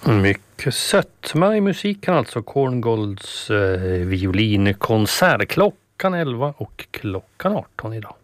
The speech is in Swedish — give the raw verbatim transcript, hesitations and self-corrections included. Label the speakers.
Speaker 1: Mycket sötma i musiken alltså. Korngolds eh, violinkonsert klockan elva och klockan arton idag.